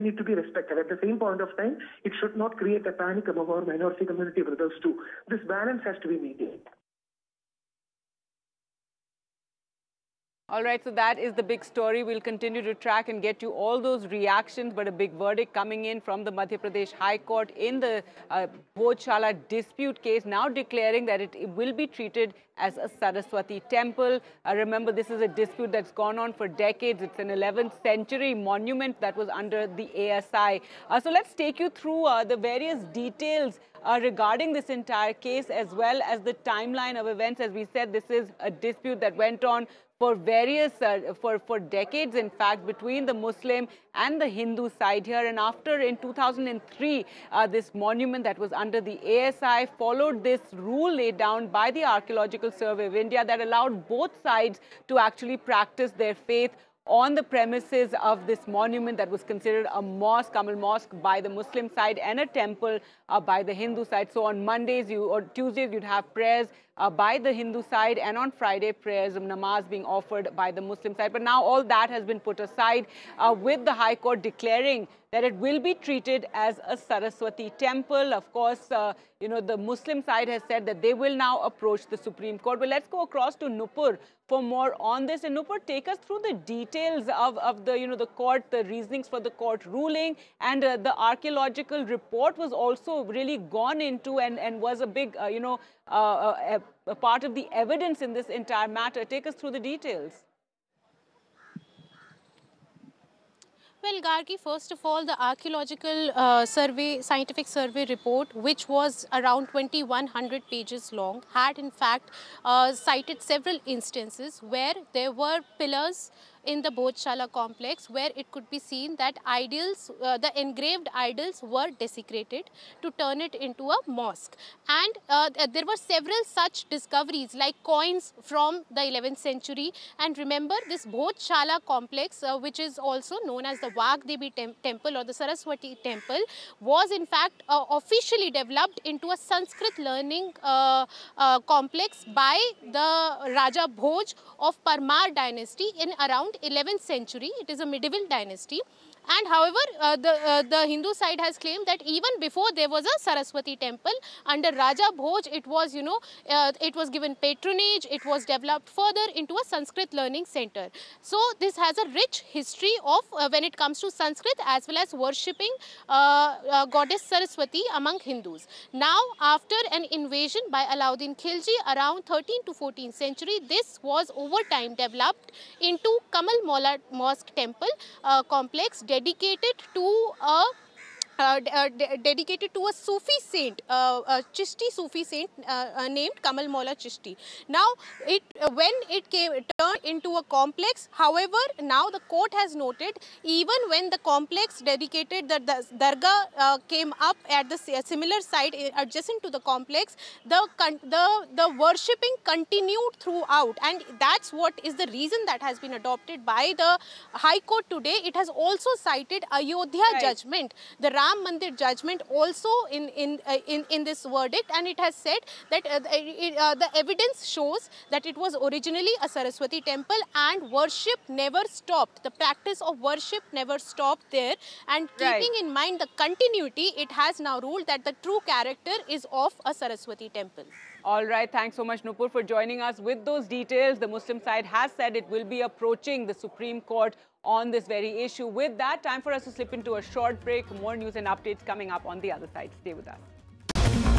need to be respected. At the same point of time, it should not create a panic among our minority community brothers too. This balance has to be maintained. All right, so that is the big story. We'll continue to track and get you all those reactions, but a big verdict coming in from the Madhya Pradesh High Court in the Bhojshala dispute case, now declaring that it will be treated as a Saraswati temple. Remember, this is a dispute that's gone on for decades. It's an 11th century monument that was under the ASI. So let's take you through the various details regarding this entire case, as well as the timeline of events. As we said, this is a dispute that went on for various, for decades, in fact, between the Muslim and the Hindu side here. And after, in 2003, this monument that was under the ASI followed this rule laid down by the Archaeological Survey of India that allowed both sides to actually practice their faith on the premises of this monument that was considered a mosque, Kamal Mosque, by the Muslim side, and a temple by the Hindu side. So on Mondays or Tuesdays, you'd have prayers by the Hindu side, and on Friday, prayers of namaz being offered by the Muslim side. But now all that has been put aside with the High Court declaring that it will be treated as a Saraswati temple. Of course, you know, the Muslim side has said that they will now approach the Supreme Court. But let's go across to Nupur for more on this. And Nupur, take us through the details of the, you know, the court, the reasonings for the court ruling, and the archaeological report was also really gone into and was a big, you know, a part of the evidence in this entire matter. Take us through the details. Well, Gargi, first of all, the archaeological scientific survey report, which was around 2100 pages long, had in fact cited several instances where there were pillars in the Bhojshala complex where it could be seen that idols, the engraved idols were desecrated to turn it into a mosque. And there were several such discoveries like coins from the 11th century. And remember, this Bhojshala complex, which is also known as the Vagdevi temple or the Saraswati temple, was in fact officially developed into a Sanskrit learning complex by the Raja Bhoj of Parmar dynasty in around 11th century. It is a medieval dynasty. And however, the Hindu side has claimed that even before there was a Saraswati temple, under Raja Bhoj, it was, you know, it was given patronage, it was developed further into a Sanskrit learning center. So this has a rich history of when it comes to Sanskrit as well as worshipping goddess Saraswati among Hindus. Now, after an invasion by Alauddin Khilji around 13th to 14th century, this was over time developed into Kamal Mola Mosque temple complex dedicated to a Sufi saint, a Chishti Sufi saint named Kamal Mola Chishti. Now, when it turned into a complex, however, now the court has noted even when the complex dedicated, the dargah came up at the similar site adjacent to the complex, the worshipping continued throughout, and that's what is the reason that has been adopted by the High Court today. It has also cited Ayodhya judgment, the Ram Mandir judgment also in this verdict, and it has said that the evidence shows that it was originally a Saraswati temple and worship never stopped. The practice of worship never stopped there, and keeping in mind the continuity, it has now ruled that the true character is of a Saraswati temple. All right, thanks so much, Nupur, for joining us with those details. The Muslim side has said it will be approaching the Supreme Court on this very issue. With that, time for us to slip into a short break. More news and updates coming up on the other side. Stay with us.